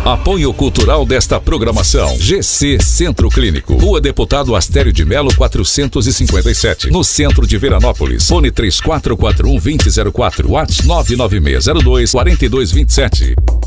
Apoio cultural desta programação. GC Centro Clínico. Rua Deputado Astério de Melo 457. No centro de Veranópolis. Fone 3441-2004. WhatsApp 99602-4227.